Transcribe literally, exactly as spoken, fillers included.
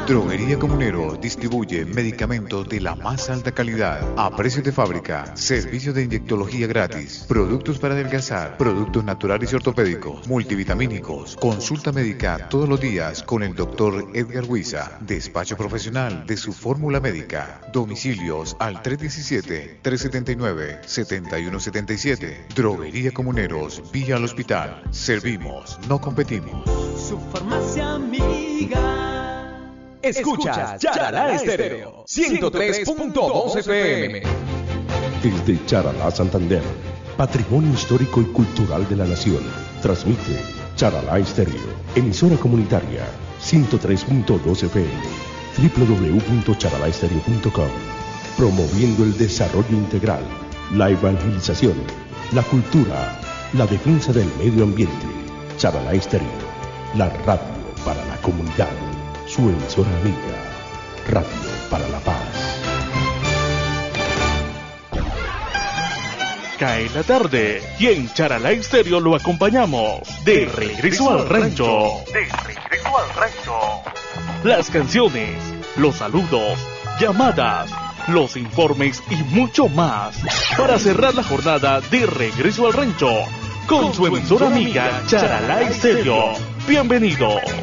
Droguería Comunero distribuye medicamentos de la más alta calidad a precios de fábrica, servicio de inyectología gratis, productos para adelgazar, productos naturales y ortopédicos, multivitamínicos, consulta médica todos los días con el doctor Edgar Huiza, despacho profesional de su fórmula médica, domicilios al tres uno siete, tres siete nueve, siete uno siete siete, Droguería Comuneros, vía al hospital, servimos, no competimos. Su farmacia amiga. Escuchas Charalá Estéreo ciento tres punto dos F M. Desde Charalá, Santander, patrimonio histórico y cultural de la nación, transmite Charalá Estéreo, emisora comunitaria ciento tres punto dos F M, doble u doble u doble u punto charalá estéreo punto com, promoviendo el desarrollo integral, la evangelización, la cultura, la defensa del medio ambiente. Charalá Estéreo, la radio para la comunidad, su emisora amiga, Radio para la Paz. Cae la tarde y en Charalá Estéreo lo acompañamos de regreso al rancho. De regreso al rancho. Las canciones, los saludos, llamadas, los informes y mucho más para cerrar la jornada de regreso al rancho con su emisora amiga Charalá Estéreo. Bienvenidos.